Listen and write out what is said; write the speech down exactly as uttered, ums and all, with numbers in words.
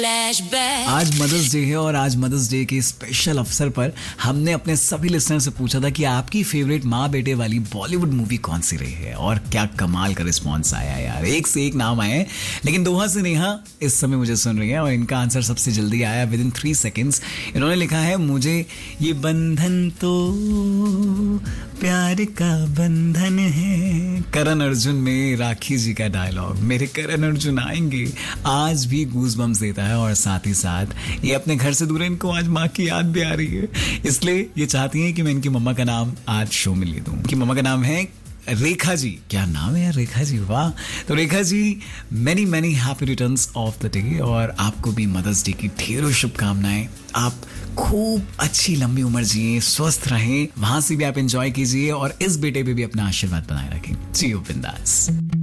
आज mother's day है और आज मदर्स डे के स्पेशल अवसर पर हमने अपने सभी लिसनर से पूछा था कि आपकी फेवरेट माँ बेटे वाली बॉलीवुड मूवी कौन सी रही है, और क्या कमाल का रिस्पॉन्स आया यार। एक से एक नाम आए, लेकिन दोहा से नेहा इस समय मुझे सुन रही है और इनका आंसर सबसे जल्दी आया विद इन थ्री सेकेंड्स। इन्होंने लिखा है, मुझे ये बंधन तो प्यार का बंधन है। करण अर्जुन में राखी जी का डायलॉग, मेरे करण अर्जुन आएंगे, आज भी गूज़बम्स देता है। और साथ ही साथ ये अपने घर से दूर है, इनको आज माँ की याद भी आ रही है, इसलिए ये चाहती हैं कि मैं इनकी मम्मा का नाम आज शो में ले दूं। इनकी मम्मा का नाम है रेखा जी। क्या नाम है यार, रेखा जी, वाह। तो Rekha ji, many many happy returns of the day, और आपको भी मदर्स डे की ढेरों शुभकामनाएं। आप खूब अच्छी लंबी उम्र जिए, स्वस्थ रहें, वहां से भी आप एंजॉय कीजिए और इस बेटे पे भी अपना आशीर्वाद बनाए रखें। जियो बिंदास।